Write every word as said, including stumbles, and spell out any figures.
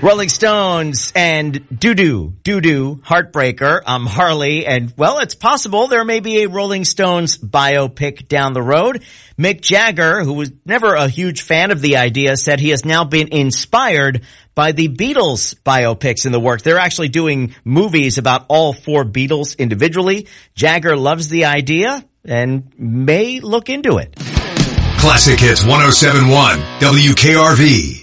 Rolling Stones and Doo-Doo, Doo-Doo, Heartbreaker. I'm Harley, and, well, it's possible there may be a Rolling Stones biopic down the road. Mick Jagger, who was never a huge fan of the idea, said he has now been inspired by the Beatles biopics in the works. They're actually doing movies about all four Beatles individually. Jagger loves the idea and may look into it. Classic Hits one oh seven point one, W K R V.